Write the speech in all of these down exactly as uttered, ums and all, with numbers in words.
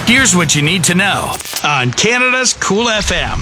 Here's what you need to know on Canada's Cool F M.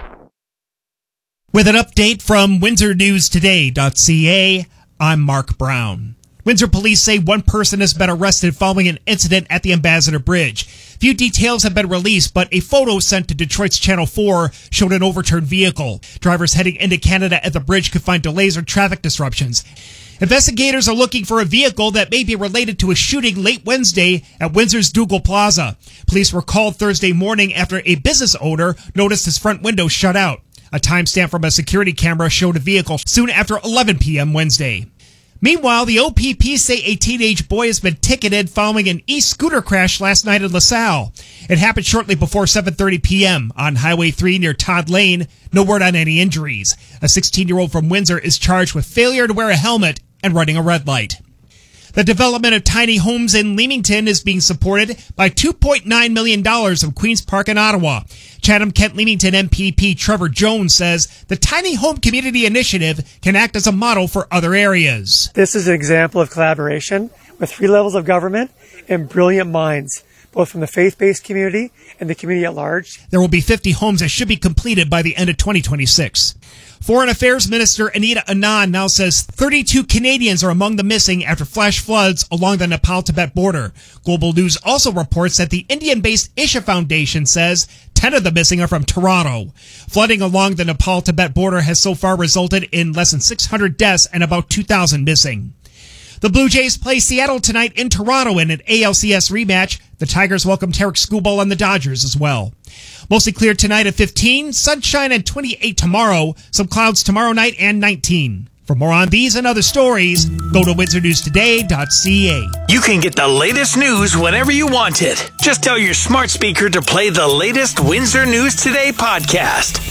With an update from Windsor News Today dot C A, I'm Mark Brown. Windsor police say one person has been arrested following an incident at the Ambassador Bridge. Few details have been released, but a photo sent to Detroit's Channel four showed an overturned vehicle. Drivers heading into Canada at the bridge could find delays or traffic disruptions. Investigators are looking for a vehicle that may be related to a shooting late Wednesday at Windsor's Dougal Plaza. Police were called Thursday morning after a business owner noticed his front window shut out. A timestamp from a security camera showed a vehicle soon after eleven p.m. Wednesday. Meanwhile, the O P P say a teenage boy has been ticketed following an e-scooter crash last night in LaSalle. It happened shortly before seven thirty p.m. on Highway three near Todd Lane. No word on any injuries. A sixteen-year-old from Windsor is charged with failure to wear a helmet and running a red light. The development of tiny homes in Leamington is being supported by two point nine million dollars from Queen's Park in Ottawa. Chatham-Kent-Leamington M P P Trevor Jones says the Tiny Home Community Initiative can act as a model for other areas. This is an example of collaboration with three levels of government and brilliant minds, both from the faith-based community and the community at large. There will be fifty homes that should be completed by the end of twenty twenty-six. Foreign Affairs Minister Anita Anand now says thirty-two Canadians are among the missing after flash floods along the Nepal-Tibet border. Global News also reports that the Indian-based Isha Foundation says ten of the missing are from Toronto. Flooding along the Nepal-Tibet border has so far resulted in less than six hundred deaths and about two thousand missing. The Blue Jays play Seattle tonight in Toronto in an A L C S rematch. The Tigers welcome Tarek Skubal and the Dodgers as well. Mostly clear tonight at fifteen, sunshine at twenty-eight tomorrow, some clouds tomorrow night and nineteen. For more on these and other stories, go to Windsor News Today dot C A. You can get the latest news whenever you want it. Just tell your smart speaker to play the latest Windsor News Today podcast.